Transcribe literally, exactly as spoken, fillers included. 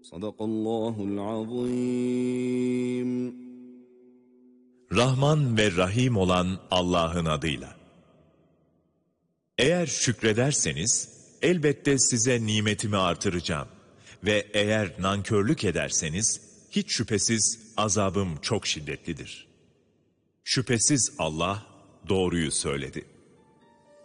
Sadakallahul azim. Rahman ve Rahim olan Allah'ın adıyla. Eğer şükrederseniz, elbette size nimetimi artıracağım. Ve eğer nankörlük ederseniz, hiç şüphesiz azabım çok şiddetlidir. Şüphesiz Allah doğruyu söyledi.